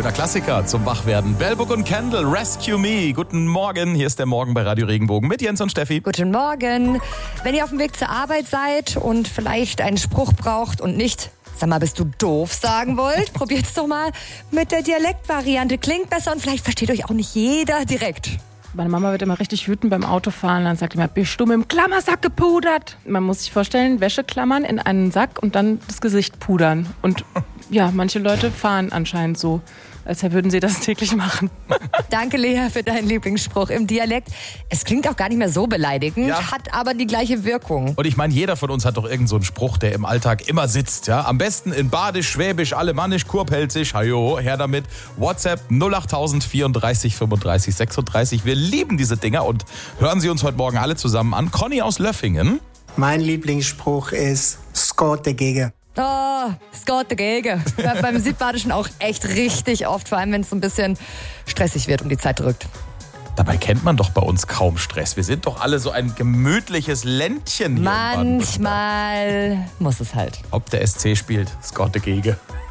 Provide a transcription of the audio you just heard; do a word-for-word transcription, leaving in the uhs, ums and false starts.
Schöner Klassiker zum Wachwerden. Bellbook und Candle, Rescue Me. Guten Morgen, hier ist der Morgen bei Radio Regenbogen mit Jens und Steffi. Guten Morgen. Wenn ihr auf dem Weg zur Arbeit seid und vielleicht einen Spruch braucht und nicht, sag mal, bist du doof, sagen wollt, probiert's doch mal mit der Dialektvariante. Klingt besser und vielleicht versteht euch auch nicht jeder direkt. Meine Mama wird immer richtig wütend beim Autofahren. Dann sagt immer, bist du mit dem Klammersack gepudert? Man muss sich vorstellen, Wäscheklammern in einen Sack und dann das Gesicht pudern. Und ja, manche Leute fahren anscheinend so, als würden sie das täglich machen. Danke, Lea, für deinen Lieblingsspruch im Dialekt. Es klingt auch gar nicht mehr so beleidigend, Ja. hat aber die gleiche Wirkung. Und ich meine, jeder von uns hat doch irgend so einen Spruch, der im Alltag immer sitzt. Ja? Am besten in Badisch, Schwäbisch, Alemannisch, Kurpelzisch. Hajo, her damit. WhatsApp null acht tausend vierunddreißig fünfunddreißig sechsunddreißig. Wir lieben diese Dinger und hören Sie uns heute Morgen alle zusammen an. Conny aus Löffingen. Mein Lieblingsspruch ist Scott dagegen. Oh, es geht dagegen. Ja, beim Südbadischen auch echt richtig oft, vor allem wenn es so ein bisschen stressig wird und die Zeit drückt. Dabei kennt man doch bei uns kaum Stress. Wir sind doch alle so ein gemütliches Ländchen hier in Baden-Württemberg. Manchmal muss es halt. Ob der S C spielt, Scott dagegen.